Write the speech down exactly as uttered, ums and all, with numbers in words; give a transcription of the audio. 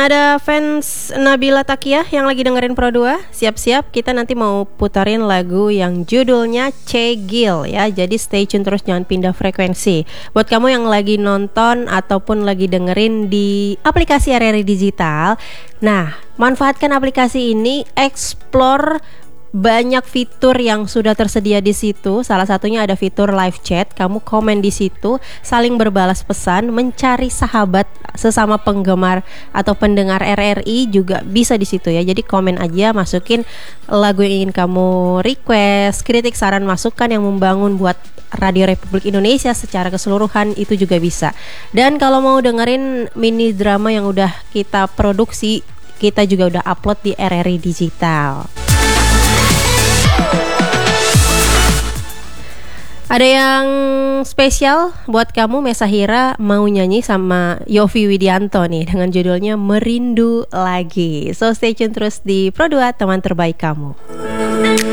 Nah, ada fans Nabila Takiah yang lagi dengerin Pro dua. Siap-siap, kita nanti mau putarin lagu yang judulnya Cegil ya. Jadi stay tune terus, jangan pindah frekuensi. Buat kamu yang lagi nonton ataupun lagi dengerin di aplikasi R R I Digital, nah, manfaatkan aplikasi ini, explore banyak fitur yang sudah tersedia di situ. Salah satunya ada fitur live chat. Kamu komen di situ, saling berbalas pesan, mencari sahabat sesama penggemar atau pendengar R R I juga bisa di situ ya. Jadi komen aja, masukin lagu yang ingin kamu request, kritik, saran, masukan yang membangun buat Radio Republik Indonesia secara keseluruhan, itu juga bisa. Dan kalau mau dengerin mini drama yang udah kita produksi, kita juga udah upload di R R I Digital. Ada yang spesial buat kamu, Mesahira mau nyanyi sama Yovie Widianto nih dengan judulnya Merindu Lagi. So stay tune terus di Pro dua, teman terbaik kamu.